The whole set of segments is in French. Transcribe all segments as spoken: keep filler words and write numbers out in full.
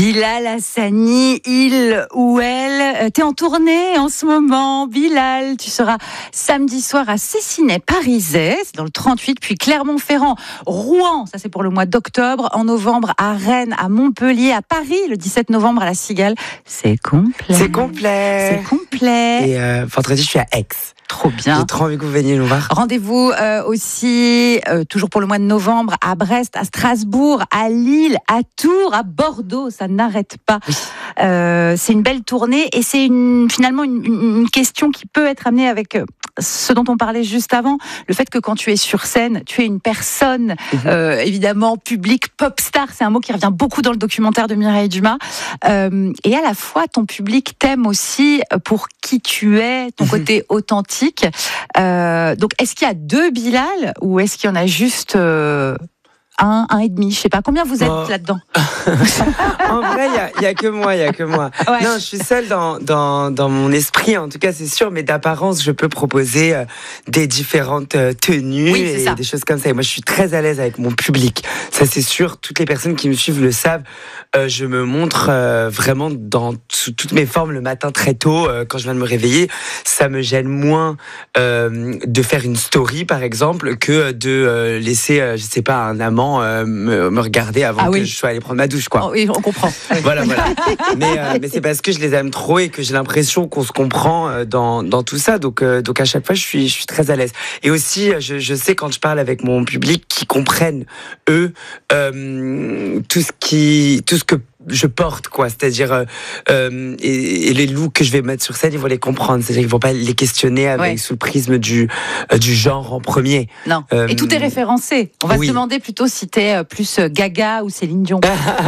Bilal Hassani, il ou elle, t'es en tournée en ce moment. Bilal, tu seras samedi soir à Cessinet, Parisais, c'est dans le trente-huit, puis Clermont-Ferrand, Rouen, ça c'est pour le mois d'octobre, en novembre à Rennes, à Montpellier, à Paris, le dix-sept novembre à la Cigale. C'est complet. C'est complet. C'est complet. Et euh, vendredi, je suis à Aix. Trop bien. J'ai trop envie que vous veniez nous voir. Rendez-vous euh, aussi, euh, toujours pour le mois de novembre, à Brest, à Strasbourg, à Lille, à Tours, à Bordeaux. Ça n'arrête pas. Oui. Euh, c'est une belle tournée et c'est une, finalement une, une question qui peut être amenée avec ce dont on parlait juste avant. Le fait que quand tu es sur scène, tu es une personne, mmh. euh, évidemment, publique, pop star. C'est un mot qui revient beaucoup dans le documentaire de Mireille Dumas. Euh, et à la fois, ton public t'aime aussi pour qui tu es, ton mmh. côté authentique. Euh, donc, est-ce qu'il y a deux Bilal ou est-ce qu'il y en a juste euh, un, un et demi? Je sais pas. Combien vous êtes oh. là-dedans? En vrai, il n'y a, a que moi, il n'y a que moi. Ouais. Non, je suis seule dans, dans, dans mon esprit, en tout cas, c'est sûr, mais d'apparence, je peux proposer euh, des différentes euh, tenues oui, et ça. des choses comme ça. Et moi, je suis très à l'aise avec mon public. Ça, c'est sûr, toutes les personnes qui me suivent le savent. Euh, je me montre euh, vraiment dans sous toutes mes formes le matin très tôt, euh, quand je viens de me réveiller. Ça me gêne moins euh, de faire une story, par exemple, que de euh, laisser, euh, je sais pas, un amant euh, me, me regarder avant ah, que oui. je sois allé prendre ma douche, quoi. Oh, oui, on comprend. Voilà, voilà. Mais, euh, mais c'est parce que je les aime trop et que j'ai l'impression qu'on se comprend euh, dans, dans tout ça. Donc, euh, donc à chaque fois, je suis, je suis très à l'aise. Et aussi, je, je sais quand je parle avec mon public qu'ils comprennent, eux, euh, tout ce qui, tout ce que je porte, quoi. C'est-à-dire, euh, euh, et, et les looks que je vais mettre sur scène, ils vont les comprendre. C'est-à-dire qu'ils vont pas les questionner avec, ouais. sous le prisme du, euh, du genre en premier. Non. Euh, et tout est référencé. On va oui. se demander plutôt si t'es plus Gaga ou Céline Dion.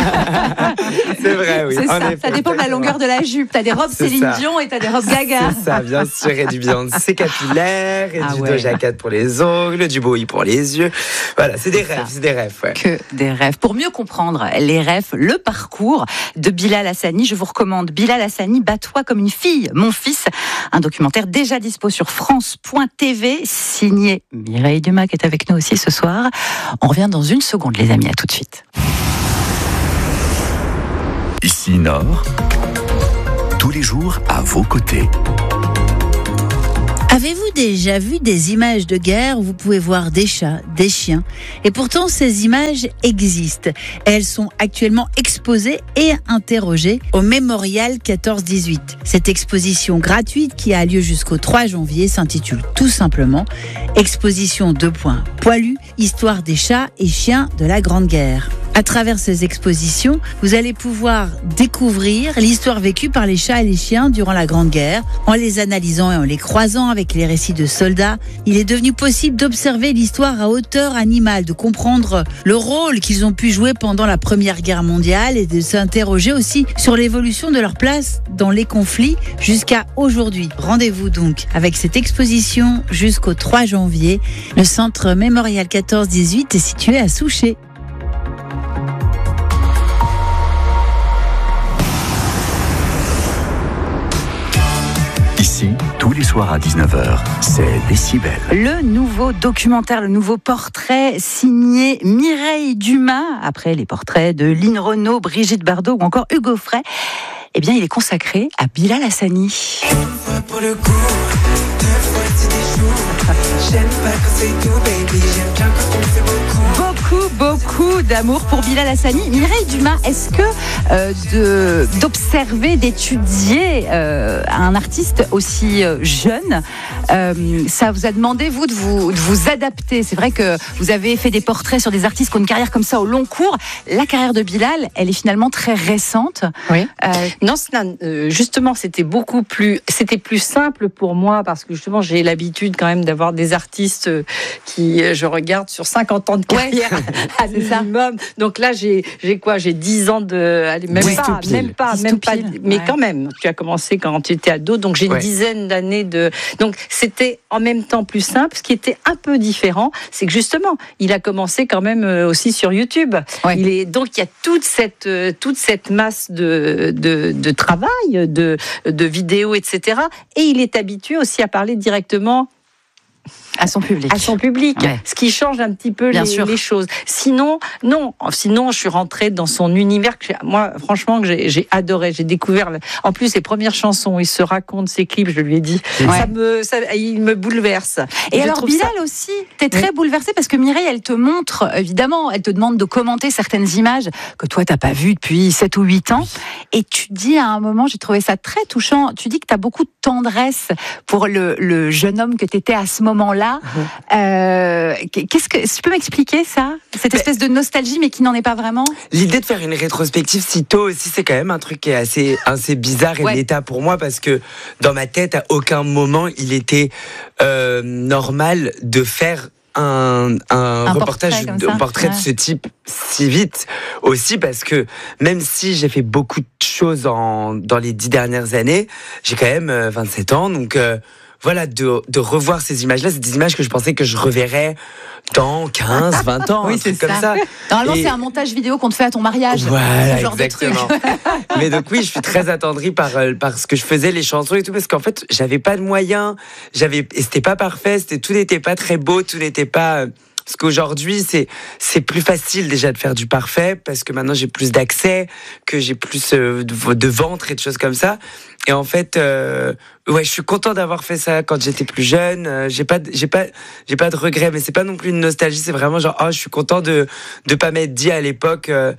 C'est vrai, oui. C'est ça. Effet, ça dépend de la longueur de la jupe. T'as des robes c'est Céline ça. Dion et t'as des robes Gaga. C'est ça, bien sûr. Et du Beyoncé capillaire, et ah du ouais. Doja Cat pour les ongles, du Bowie pour les yeux. Voilà, c'est des c'est rêves, ça. c'est des rêves. Ouais. Que des rêves. Pour mieux comprendre les rêves, le parcours de Bilal Hassani, je vous recommande Bilal Hassani, Bats-toi comme une fille, mon fils, un documentaire déjà dispo sur France point T V, signé Mireille Dumas qui est avec nous aussi ce soir. On revient dans une seconde les amis, à tout de suite. Ici Nord, tous les jours à vos côtés. Avez-vous déjà vu des images de guerre où vous pouvez voir des chats, des chiens? Et pourtant, ces images existent. Elles sont actuellement exposées et interrogées au Mémorial quatorze dix-huit. Cette exposition gratuite qui a lieu jusqu'au trois janvier s'intitule tout simplement « Exposition deux points poilu, histoire des chats et chiens de la Grande Guerre ». À travers ces expositions, vous allez pouvoir découvrir l'histoire vécue par les chats et les chiens durant la Grande Guerre. En les analysant et en les croisant avec les récits de soldats, il est devenu possible d'observer l'histoire à hauteur animale, de comprendre le rôle qu'ils ont pu jouer pendant la Première Guerre mondiale et de s'interroger aussi sur l'évolution de leur place dans les conflits jusqu'à aujourd'hui. Rendez-vous donc avec cette exposition jusqu'au trois janvier. Le centre Mémorial quatorze dix-huit est situé à Souchet. Ici, tous les soirs à dix-neuf heures, c'est Décibel. Le nouveau documentaire, le nouveau portrait signé Mireille Dumas, après les portraits de Line Renaud, Brigitte Bardot ou encore Hugo Frey, eh bien, il est consacré à Bilal Hassani. Pour le coup, deux fois c'est des jours. J'aime pas quand c'est tout, baby. J'aime bien quand on fait beaucoup. Beaucoup, beaucoup d'amour pour Bilal Hassani. Mireille Dumas, est-ce que euh, de, d'observer, d'étudier euh, un artiste aussi euh, jeune, euh, ça vous a demandé, vous, de vous, de vous adapter? C'est vrai que vous avez fait des portraits sur des artistes qui ont une carrière comme ça au long cours. La carrière de Bilal, elle est finalement très récente. Oui. Euh, non, cela, euh, justement, c'était beaucoup plus, c'était plus simple pour moi parce que justement, j'ai l'habitude quand même d'avoir des artistes qui, je regarde sur cinquante ans de carrière. Ouais. À minimum. Donc là, j'ai, j'ai quoi? J'ai dix ans de. Allez, même, oui, pas, même pas, même pas. Mais ouais. quand même, tu as commencé quand tu étais ado, donc j'ai une ouais. dizaine d'années de. Donc c'était en même temps plus simple. Ce qui était un peu différent, c'est que justement, il a commencé quand même aussi sur YouTube. Ouais. Il est, donc il y a toute cette, toute cette masse de, de, de travail, de, de vidéos, et cetera. Et il est habitué aussi à parler directement à son public. À son public, ouais. Ce qui change un petit peu les, les choses. Sinon, non. Sinon, je suis rentrée dans son univers que moi, franchement, que j'ai, j'ai adoré. J'ai découvert. En plus, ses premières chansons où il se raconte ses clips, je lui ai dit, ouais. ça me, ça, il me bouleverse. Et, Et alors, Bilal ça... aussi, t'es très oui. bouleversée parce que Mireille, elle te montre, évidemment, elle te demande de commenter certaines images que toi, t'as pas vues depuis sept ou huit ans. Et tu dis à un moment, j'ai trouvé ça très touchant. Tu dis que t'as beaucoup de tendresse pour le, le jeune homme que t'étais à ce moment-là. Mmh. Euh, qu'est-ce que, tu peux m'expliquer ça? Cette espèce de nostalgie, mais qui n'en est pas vraiment? L'idée de faire une rétrospective si tôt aussi, c'est quand même un truc qui est assez, assez bizarre et ouais. méta pour moi, parce que dans ma tête, à aucun moment, il était euh, normal de faire un, un, un reportage, portrait, un portrait ouais. de ce type si vite. Aussi parce que même si j'ai fait beaucoup de choses en, dans les dix dernières années, j'ai quand même vingt-sept ans, donc euh, voilà, de, de revoir ces images-là, c'est des images que je pensais que je reverrais dans quinze, vingt ans, oui, c'est comme ça. Normalement, et... c'est un montage vidéo qu'on te fait à ton mariage. Voilà, ce genre exactement. De truc. Mais donc oui, je suis très attendrie par, par ce que je faisais, les chansons et tout, parce qu'en fait, j'avais pas de moyens, j'avais, et c'était pas parfait, c'était, tout n'était pas très beau, tout n'était pas... Parce qu'aujourd'hui, c'est, c'est plus facile déjà de faire du parfait, parce que maintenant j'ai plus d'accès, que j'ai plus euh, de, de ventre et de choses comme ça. Et en fait, euh, ouais, je suis content d'avoir fait ça quand j'étais plus jeune. Euh, j'ai pas, j'ai pas, j'ai pas de regrets, mais c'est pas non plus une nostalgie. C'est vraiment genre, oh, je suis content de de pas m'être dit à l'époque. Euh,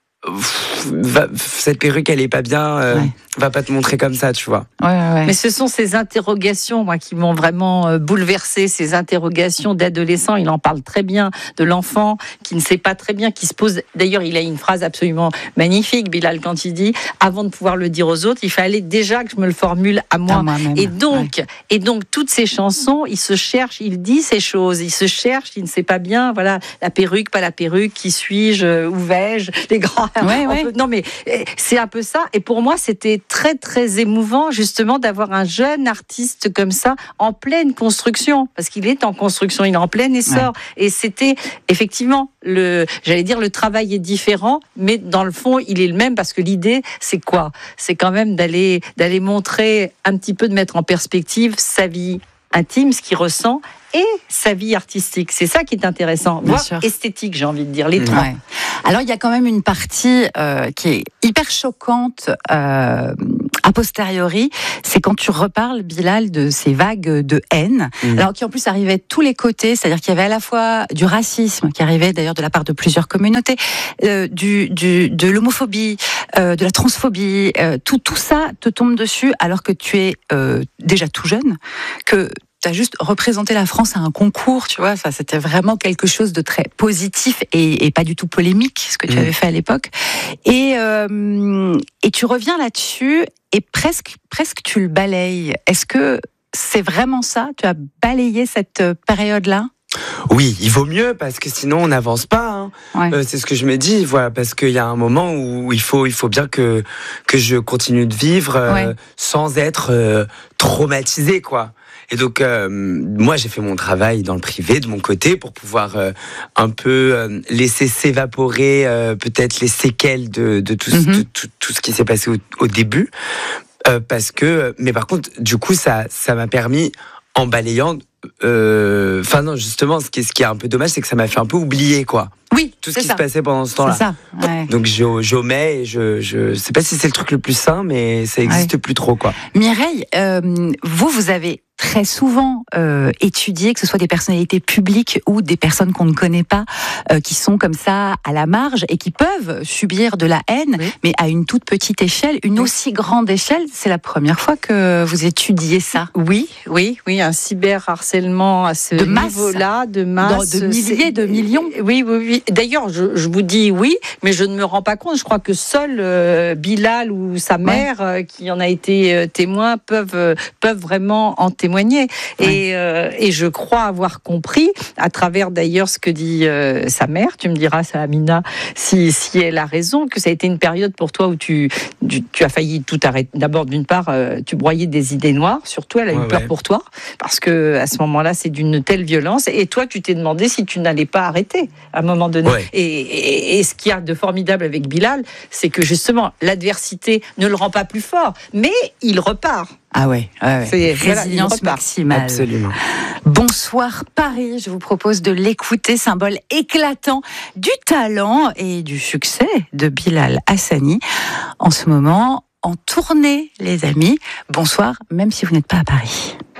Va, cette perruque elle est pas bien, euh, ouais. va pas te montrer comme ça, tu vois. Ouais, ouais. Mais ce sont ces interrogations, moi, qui m'ont vraiment euh, bouleversée, ces interrogations d'adolescent. Il en parle très bien, de l'enfant qui ne sait pas très bien, qui se pose. D'ailleurs, il a une phrase absolument magnifique, Bilal, quand il dit, avant de pouvoir le dire aux autres, il fallait déjà que je me le formule à moi. À moi-même. Et donc, ouais. et donc, toutes ces chansons, il se cherche, il dit ces choses, il se cherche, il ne sait pas bien, voilà, la perruque, pas la perruque, qui suis-je, où vais-je, les grands. Ouais, ouais. Peut, non, mais c'est un peu ça. Et pour moi, c'était très, très émouvant, justement, d'avoir un jeune artiste comme ça, en pleine construction. Parce qu'il est en construction, il est en plein essor. Ouais. Et c'était, effectivement, le, j'allais dire, le travail est différent, mais dans le fond, il est le même, parce que l'idée, c'est quoi? C'est quand même d'aller, d'aller montrer, un petit peu de mettre en perspective sa vie intime, ce qu'il ressent, et sa vie artistique. C'est ça qui est intéressant, voire esthétique, j'ai envie de dire, les trois. Ouais. Alors, il y a quand même une partie euh, qui est hyper choquante euh, a posteriori, c'est quand tu reparles, Bilal, de ces vagues de haine, mmh. alors qui en plus arrivaient de tous les côtés, c'est-à-dire qu'il y avait à la fois du racisme, qui arrivait d'ailleurs de la part de plusieurs communautés, euh, du, du, de l'homophobie, euh, de la transphobie, euh, tout, tout ça te tombe dessus alors que tu es euh, déjà tout jeune, que tu as juste représenté la France à un concours, tu vois. Enfin, c'était vraiment quelque chose de très positif et, et pas du tout polémique, ce que tu mmh. avais fait à l'époque. Et, euh, et tu reviens là-dessus et presque, presque tu le balayes. Est-ce que c'est vraiment ça? Tu as balayé cette période-là? Oui, il vaut mieux parce que sinon on n'avance pas. Hein. Ouais. Euh, c'est ce que je me dis, voilà, parce qu'il y a un moment où il faut, il faut bien que que je continue de vivre euh, ouais. sans être euh, traumatisé, quoi. Et donc, euh, moi, j'ai fait mon travail dans le privé, de mon côté, pour pouvoir euh, un peu euh, laisser s'évaporer euh, peut-être les séquelles de, de, tout, mm-hmm. de tout, tout ce qui s'est passé au, au début. Euh, parce que, mais par contre, du coup, ça, ça m'a permis, en balayant... Enfin euh, non, justement, ce qui, est, ce qui est un peu dommage, c'est que ça m'a fait un peu oublier, quoi. Oui, tout ce qui ça. se passait pendant ce temps-là. C'est ça. Ouais. Donc j'omets et je, je sais pas si c'est le truc le plus sain, mais ça existe ouais. plus trop, quoi. Mireille, euh, vous, vous avez très souvent euh, étudié, que ce soit des personnalités publiques ou des personnes qu'on ne connaît pas, euh, qui sont comme ça à la marge et qui peuvent subir de la haine, oui. mais à une toute petite échelle, une oui. aussi grande échelle. C'est la première fois que vous étudiez ça. Oui, oui, oui, un cyberharcèlement à ce de masse. niveau-là, de masse, de, de milliers, de millions. Oui, oui, oui. D'ailleurs, je, je vous dis oui, mais je ne me rends pas compte. Je crois que seul euh, Bilal ou sa mère, ouais. euh, qui en a été euh, témoin, peuvent euh, peuvent vraiment en témoigner. Ouais. Et, euh, et je crois avoir compris, à travers d'ailleurs ce que dit euh, sa mère, tu me diras, ça, Amina, si, si elle a raison, que ça a été une période pour toi où tu, tu, tu as failli tout arrêter. D'abord, d'une part, euh, tu broyais des idées noires, surtout elle a ouais, eu peur ouais. pour toi, parce que à ce moment-là, c'est d'une telle violence. Et toi, tu t'es demandé si tu n'allais pas arrêter à un moment donné. Ouais. Et, et, et ce qu'il y a de formidable avec Bilal, c'est que justement, l'adversité ne le rend pas plus fort, mais il repart. Ah ouais, ouais, ouais. C'est, résilience voilà, maximale. Absolument. Bonsoir Paris, je vous propose de l'écouter, symbole éclatant du talent et du succès de Bilal Hassani. En ce moment, en tournée, les amis. Bonsoir, même si vous n'êtes pas à Paris.